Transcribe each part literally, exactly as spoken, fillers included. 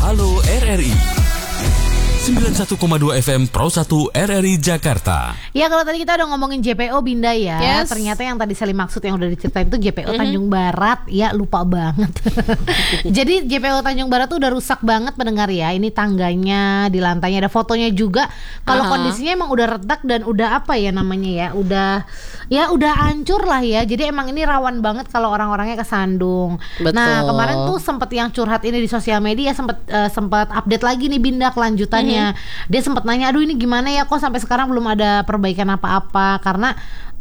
Halo R R I sembilan puluh satu koma dua F M Pro satu R R I Jakarta. Ya kalau tadi kita udah ngomongin J P O Binda ya, yes. Ternyata yang tadi Sally maksud yang udah diceritain itu J P O mm-hmm. Tanjung Barat. Ya lupa banget. Jadi J P O Tanjung Barat tuh udah rusak banget pendengar ya. Ini tangganya, di lantainya ada fotonya juga. Kalau uh-huh. kondisinya emang udah retak dan udah apa ya namanya ya, udah ya udah hancur lah ya. Jadi emang ini rawan banget kalau orang-orangnya kesandung. Betul. Nah kemarin tuh sempet yang curhat ini di sosial media, sempet uh, sempet update lagi nih Binda kelanjutannya. Mm-hmm. Dia sempat nanya, aduh ini gimana ya, kok sampai sekarang belum ada perbaikan apa-apa. Karena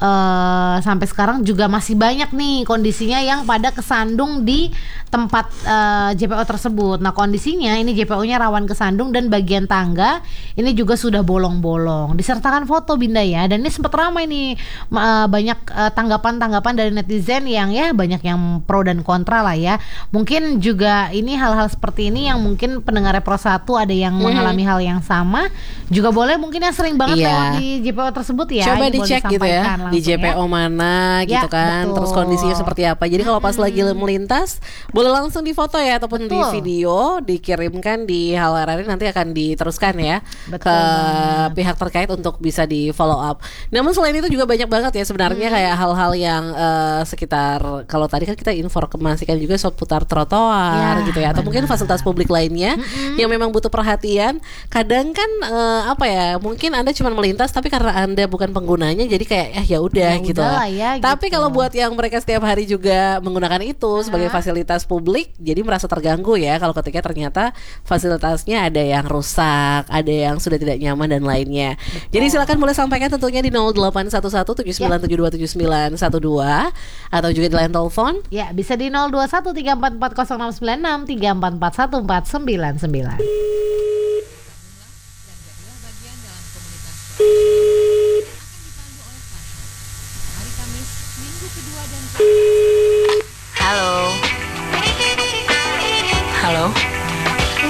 uh, sampai sekarang juga masih banyak nih kondisinya yang pada kesandung di tempat uh, J P O tersebut. Nah kondisinya ini J P O-nya rawan kesandung dan bagian tangga ini juga sudah bolong-bolong. Disertakan foto Binda ya. Dan ini sempat ramai nih uh, banyak uh, tanggapan-tanggapan dari netizen yang ya banyak yang pro dan kontra lah ya. Mungkin juga ini hal-hal seperti ini yang mungkin pendengar Pro satu ada yang mm-hmm. mengalami hal yang sama, juga boleh mungkin yang sering banget iya. lewat di J P O tersebut ya. Coba dicek gitu ya di J P O ya. mana gitu ya, kan betul. Terus kondisinya seperti apa. Jadi kalau pas hmm. lagi melintas boleh langsung difoto ya, ataupun betul. Di video dikirimkan di Halo R R I, nanti akan diteruskan ya betul ke banget. Pihak terkait untuk bisa di follow up. Namun selain itu juga banyak banget ya sebenarnya hmm. kayak hal-hal yang uh, sekitar, kalau tadi kan kita informasikan juga seputar trotoar ya, gitu ya, atau benar. Mungkin fasilitas publik lainnya hmm. yang memang butuh perhatian. Kadang kan uh, apa ya, mungkin Anda cuma melintas tapi karena Anda bukan penggunanya jadi kayak eh, ya udah ya gitu. Ya, tapi gitu. Kalau buat yang mereka setiap hari juga menggunakan itu uh-huh. sebagai fasilitas publik, jadi merasa terganggu ya kalau ketika ternyata fasilitasnya ada yang rusak, ada yang sudah tidak nyaman dan lainnya. Betul. Jadi silakan boleh sampaikan tentunya di nol delapan satu satu tujuh sembilan tujuh dua tujuh sembilan satu dua atau juga di line telepon. Ya, bisa di nol dua satu tiga empat empat nol enam sembilan enam tiga empat empat satu empat sembilan sembilan.